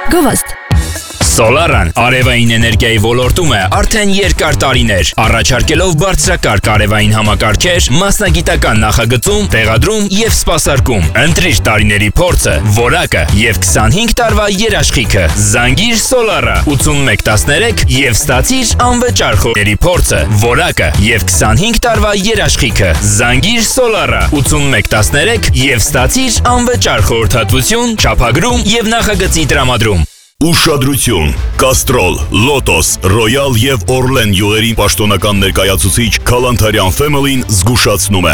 Գովազդ։ Սոլարան արևային էներգիայի ոլորտում է արդեն երկար տարիներ, առաջարկելով բարձրակարգ արևային համակարգեր, մասնագիտական նախագծում, տեղադրում և սպասարկում։ Ընտրիր տարիների փորձը, որակը և 25 տարվա երաշխիքը։ Զանգիր Սոլարա 8113 և ստացիր անվճար խորհուրդների փորձը, որակը և 25 տարվա երաշխիքը։ Զանգիր Սոլարա 8113 և ստացիր անվճար խորհրդատվություն, չափագրում և նախագծի տրամադրում։ Ուշադրություն, Կաստրոլ, Լոտոս, Ռոյալ և Օրլեն յուղերի պաշտոնական ներկայացուցիչ Քալանթարյան Ֆեմելին զգուշացնում է.